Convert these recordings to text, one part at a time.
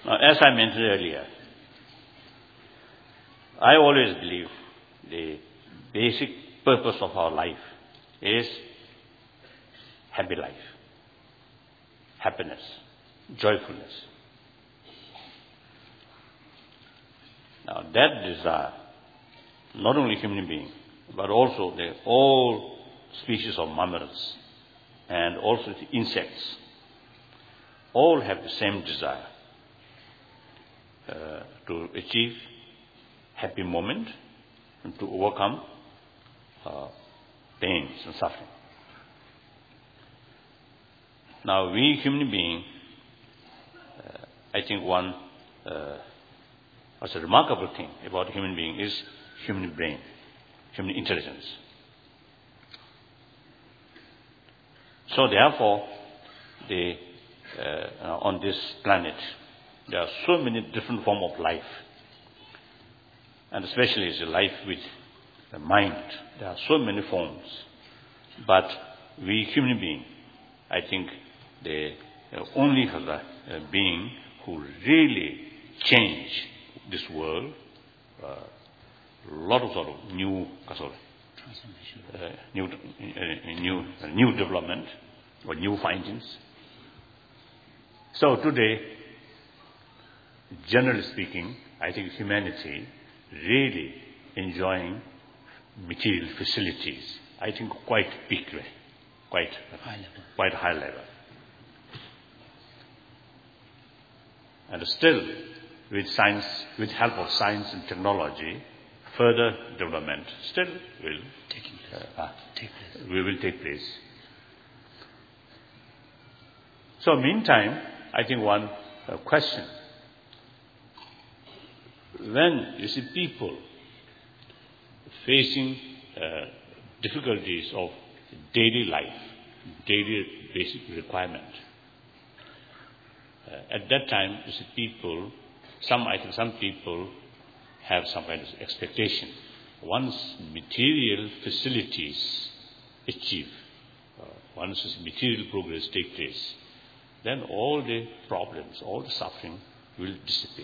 As I mentioned earlier, I always believe the basic purpose of our life is happy life, happiness, joyfulness. Now that desire, not only human beings, but also all species of mammals and also the insects, all have the same desire to achieve happy moment and to overcome pains and suffering. Now we human beings, I think one what's a remarkable thing about human being is human brain, human intelligence. So therefore, on this planet, there are so many different forms of life, and especially the life with the mind. There are so many forms, but we human beings, I think, they only have the being who really change this world. Lot of sort of new new development or new findings. So today, generally speaking, I think humanity really enjoying material facilities. I think quite big way, quite high level. And still, with science, with help of science and technology, further development still will take place. So meantime, I think one question. When you see people facing difficulties of daily life, daily basic requirement, at that time you see people, I think some people have some kind of expectation. Once material facilities achieve, once material progress take place, then all the problems, all the suffering will disappear.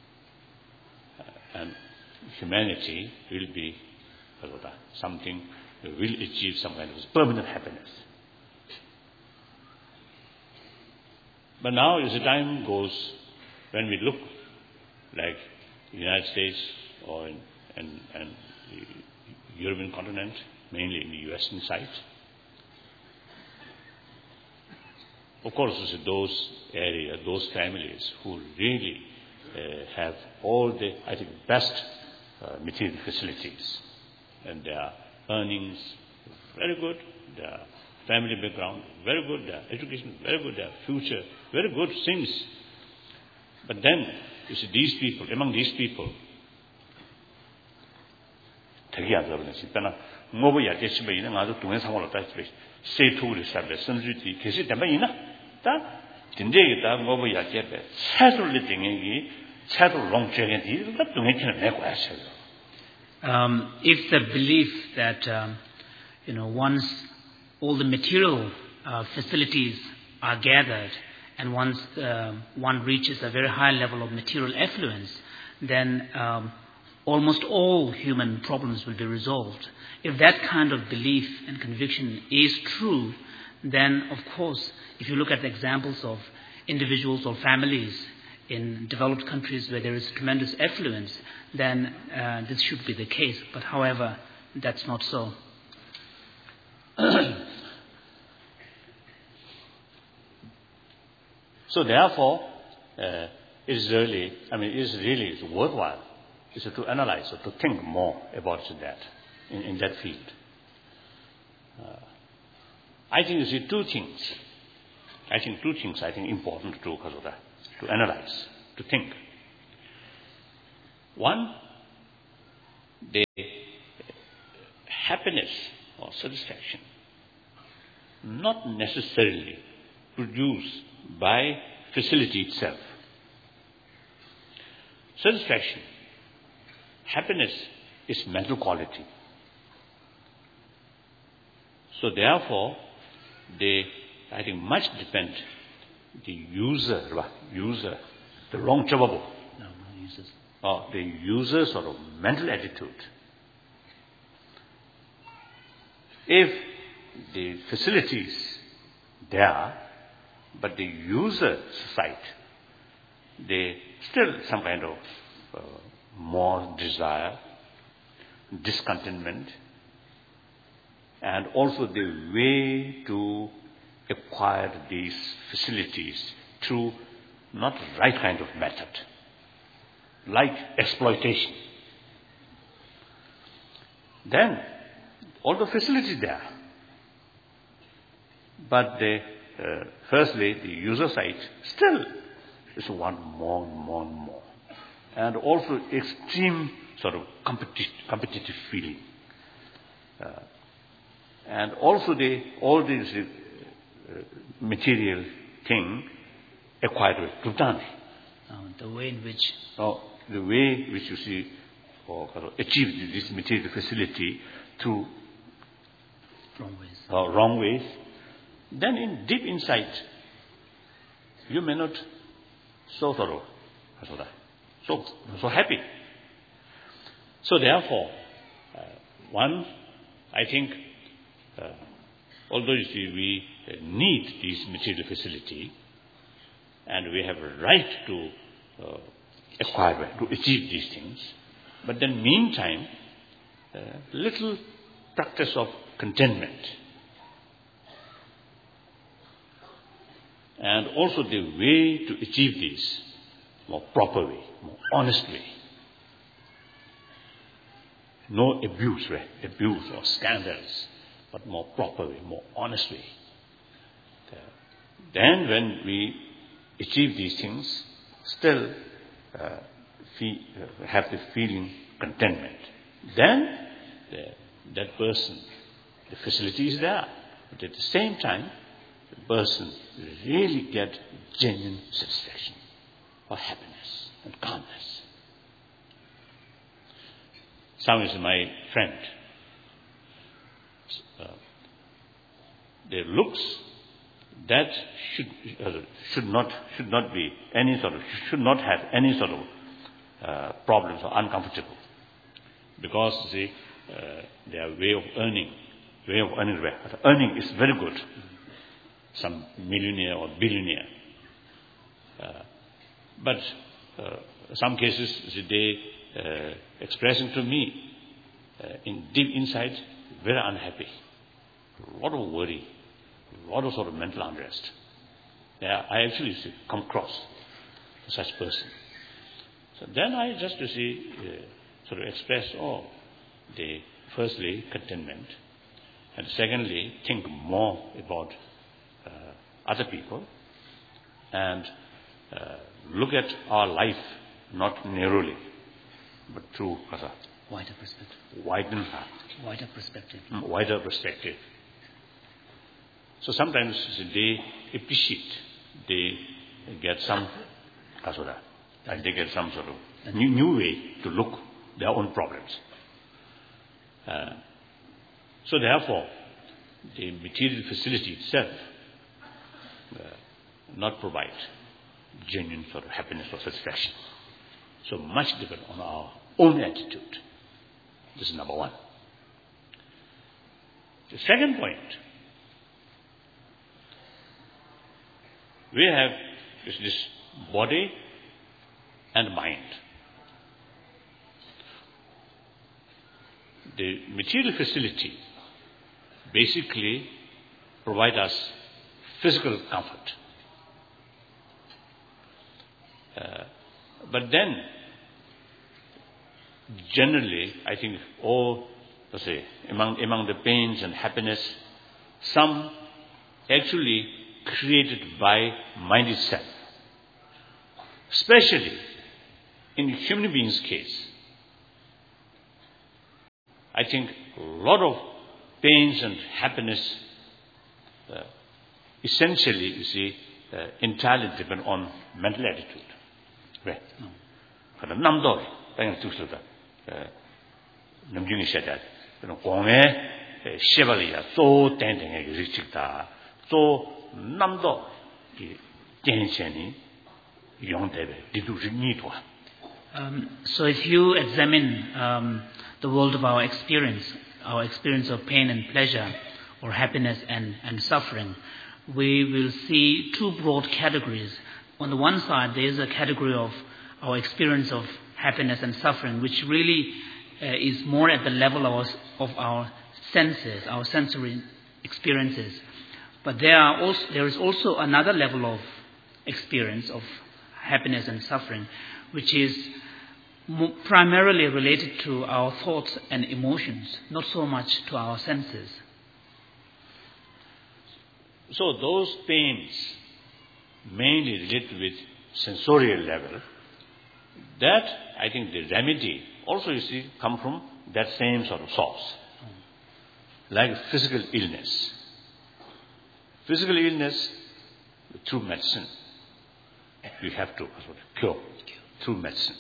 And humanity will be something, will achieve some kind of permanent happiness. But now as the time goes, when we look like the United States or in the European continent, mainly in the Western side, of course, those areas, those families who really have all the, I think, best material facilities, and their earnings very good, their family background very good, their education very good, their future very good things. But then you see these people, among these people, if the belief that once all the material facilities are gathered and once one reaches a very high level of material affluence, then almost all human problems will be resolved. If that kind of belief and conviction is true, then of course, if you look at the examples of individuals or families in developed countries where there is tremendous affluence, then this should be the case. But however, that's not so. So therefore, it is really worthwhile to analyze or to think more about that in that field. I think you see two things. I think important to analyze, to think. One, the happiness or satisfaction not necessarily produced by facility itself. Satisfaction, happiness is mental quality. So therefore, I think much depend the user the wrong chababo, No, users. or the user's sort of mental attitude. If the facilities there, but the user side, they still some kind of more desire, discontentment, and also the way to acquire these facilities through not the right kind of method, like exploitation. Then all the facilities there, but firstly the user side still is want more and more and more, and also extreme sort of competitive feeling, and also all these material thing acquired with Bhutan. The way in which The way which you see or achieve this material facility through wrong ways, then in deep inside you may not so happy. So therefore, one, I think, although you see we need this material facility and we have a right to acquire, to achieve these things, but then meantime, little practice of contentment, and also the way to achieve this more proper way, more honest way. No abuse or scandals, but more proper way, more honest way. Then when we achieve these things, still have the feeling contentment. Then that person, the facility is there, but at the same time, the person really get genuine satisfaction or happiness and calmness. Some is my friend. Their looks that should not be any sort of, should not have any sort of problems or uncomfortable, because their way of earning is very good. Some millionaire or billionaire, but some cases they expressing to me in deep inside very unhappy, a lot of worry, a lot of sort of mental unrest. I actually come across such person. So then I just to see sort of express the firstly contentment, and secondly think more about other people, and look at our life not narrowly, but through wider perspective. Wider perspective. So sometimes they appreciate, they get some they get some sort of new way to look their own problems. So therefore, the material facility itself not provide genuine sort of happiness or satisfaction. So much depend on our own attitude. This is number one. The second point, we have this body and mind. The material facility basically provide us physical comfort. But then, generally, I think among the pains and happiness, some actually created by mind itself. Especially in human beings' case, I think a lot of pains and happiness essentially, entirely depend on mental attitude. Right? Namdo, I tu suda. Namjungi said that. Chevalier, so tending a richita, so namdo, Jensheni, So if you examine the world of our experience of pain and pleasure, or happiness and suffering, we will see two broad categories. On the one side, there is a category of our experience of happiness and suffering, which really is more at the level of our senses, our sensory experiences. But there is also another level of experience of happiness and suffering, which is primarily related to our thoughts and emotions, not so much to our senses. So those pains mainly relate with sensorial level. That, I think, the remedy also, you see, come from that same sort of source. Like physical illness. Physical illness, through medicine, we have to cure through medicine.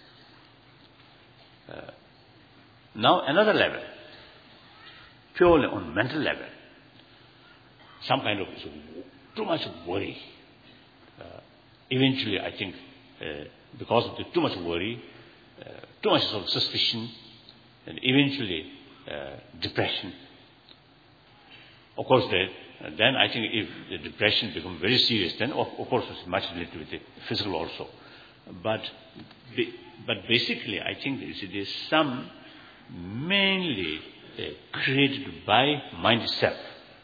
Now another level, purely on mental level, some kind of too much worry. Eventually, I think, because of the too much worry, too much sort of suspicion, and eventually depression. Of course, then I think if the depression becomes very serious, then of course it's much related with the physical also. But basically, I think there's some mainly created by mind itself.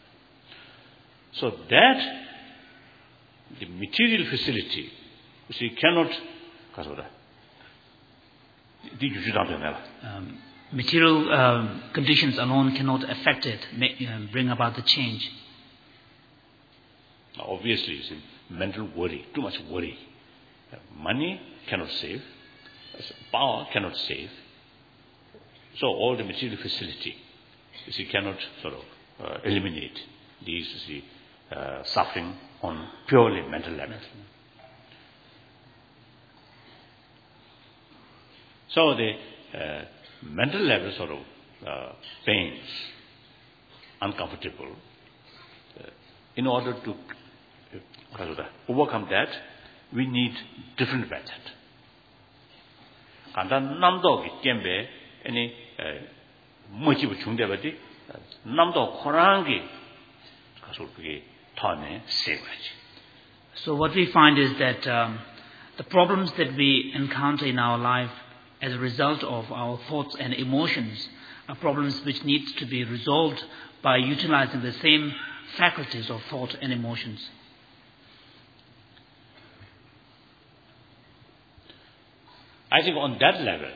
So that the material facility, you see, cannot. Material conditions alone cannot affect it, bring about the change. Obviously, you see, mental worry, too much worry. Money cannot save, power cannot save. So all the material facility, you see, cannot sort of eliminate these, you see, suffering on purely mental level. So the mental level sort of pains, uncomfortable, in order to overcome that, we need different method. 간단 남도 gembe any motive 중대버디 남도 코랑기 가서 그게 턴에 세워야지. So what we find is that the problems that we encounter in our life as a result of our thoughts and emotions are problems which need to be resolved by utilizing the same faculties of thought and emotions. I think on that level,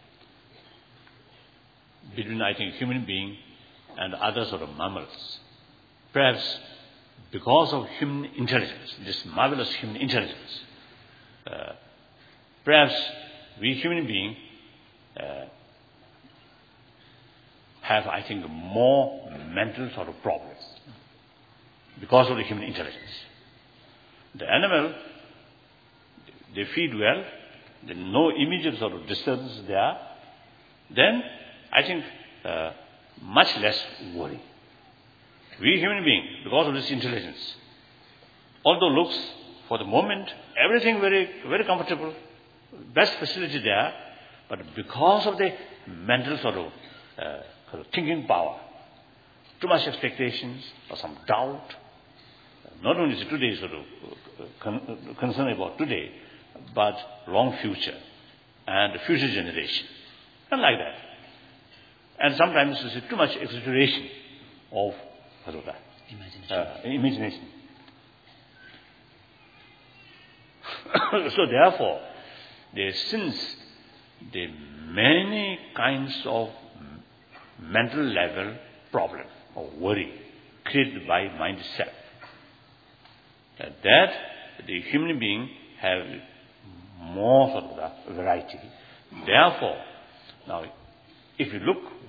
between, I think, human being and other sort of mammals, perhaps because of human intelligence, this marvelous human intelligence, perhaps we human beings have, I think, more mental sort of problems because of the human intelligence. The animal, they feed well, there's no immediate sort of disturbance there, then I think much less worry. We human beings, because of this intelligence, although looks for the moment, everything very, very comfortable, best facility there, but because of the mental sort of thinking power, too much expectations or some doubt, not only today sort of concern about today, but long future and the future generation, and like that. And sometimes there's too much exaggeration of imagination. So therefore, since the many kinds of mental level problem or worry created by mind itself, that the human being have more sort of variety. Therefore, now if you look